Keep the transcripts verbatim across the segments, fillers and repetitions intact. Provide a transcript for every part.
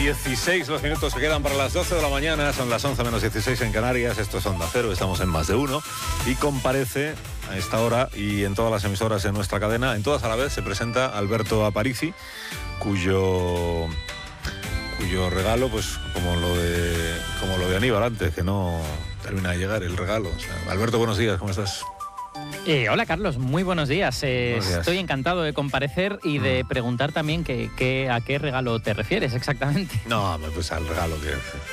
dieciséis los minutos que quedan para las doce de la mañana, son las once menos dieciséis en Canarias, esto es Onda Cero, estamos en Más de Uno, y comparece a esta hora y en todas las emisoras en nuestra cadena, en todas a la vez, se presenta Alberto Aparici, cuyo cuyo regalo, pues como lo de como lo de Aníbal antes, que no termina de llegar el regalo. O sea, Alberto, buenos días, ¿cómo estás? Eh, hola Carlos, muy buenos días. Eh, buenos días. Estoy encantado de comparecer y de mm. preguntar también que, que, a qué regalo te refieres exactamente. No, pues al regalo que...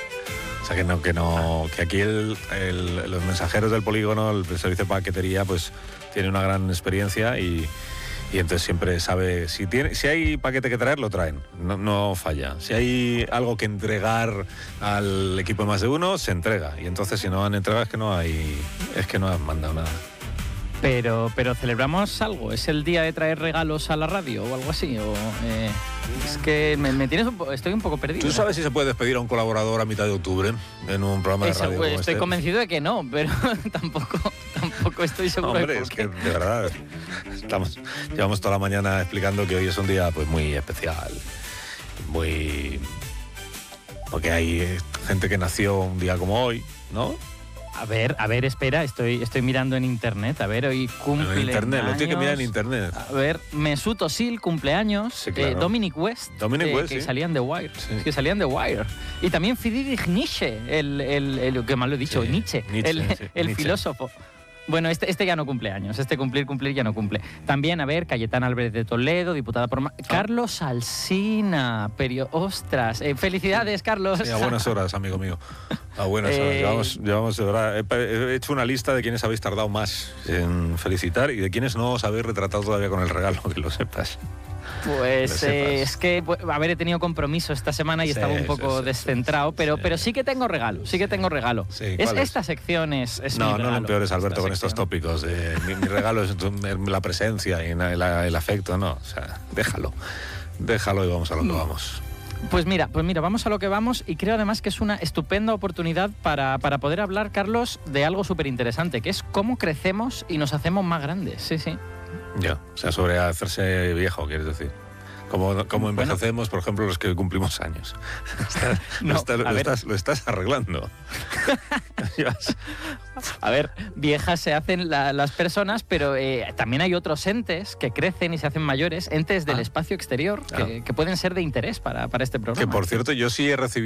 O sea, que no, que no, que aquí el, el, los mensajeros del polígono, el servicio de paquetería, pues tiene una gran experiencia y, y entonces siempre sabe, si tiene, si hay paquete que traer, lo traen, no, no falla. Si hay algo que entregar al equipo de Más de Uno, se entrega. Y entonces si no han entregado es que no hay, es que no han mandado nada. Pero, pero celebramos algo, ¿es el día de traer regalos a la radio o algo así? O, eh, es que me, me tienes un po- estoy un poco perdido. ¿Tú sabes si se puede despedir a un colaborador a mitad de octubre en un programa de Eso, radio pues, como estoy este? convencido de que no, pero tampoco, tampoco estoy seguro. Hombre, de por es qué. que de verdad estamos, llevamos toda la mañana explicando que hoy es un día pues muy especial, muy... porque hay gente que nació un día como hoy, ¿no? A ver, a ver, espera, estoy, estoy mirando en internet, a ver, hoy cumple En internet, años. lo tiene que mirar en internet. A ver, Mesut Özil, cumpleaños, Sí, claro. eh, Dominic West, Dominic eh, West, que sí. salían de Wire, Sí. que salían de Wire. Y también Friedrich Nietzsche, el, el, el que mal lo he dicho, Sí, Nietzsche, Nietzsche, el, sí, el Nietzsche. filósofo. Bueno, este, este ya no cumple años, este cumplir, cumplir ya no cumple. También, a ver, Cayetana Álvarez de Toledo, diputada por... Ma- Carlos Alsina, perio... Ostras, eh, felicidades, Carlos. Sí, a buenas horas, amigo mío. A buenas horas. Eh, Llevamos, llevamos de verdad, he, he hecho una lista de quienes habéis tardado más en felicitar y de quienes no os habéis retratado todavía con el regalo, que lo sepas. Pues Que eh, sepas. es que, pues, a ver, he tenido compromiso esta semana y Sí, estaba un poco sí, sí, descentrado, sí, pero, sí. pero sí que tengo regalo, sí que tengo regalo. Sí, es, ¿cuál es? Esta sección es, es No, mi no regalo. lo empeores, Alberto, Esta con estos sección. tópicos. Eh, mi, mi regalo es tu- la presencia y la- la- el afecto, no. O sea, déjalo. Déjalo y vamos a lo que vamos. Pues mira, pues mira, vamos a lo que vamos y creo además que es una estupenda oportunidad para, para poder hablar, Carlos, de algo súper interesante, que es cómo crecemos y nos hacemos más grandes. Sí, sí. Ya, o sea, sobre hacerse viejo, quieres decir. Como, como Bueno. envejecemos, por ejemplo, los que cumplimos años. Está- No, lo, está- lo a ver. estás, lo estás arreglando. Llevas- A ver, viejas se hacen la- las personas, pero eh, también hay otros entes que crecen y se hacen mayores, entes del Ah. espacio exterior, que, Ah. que pueden ser de interés para, para este programa. que, por cierto, yo sí he recibido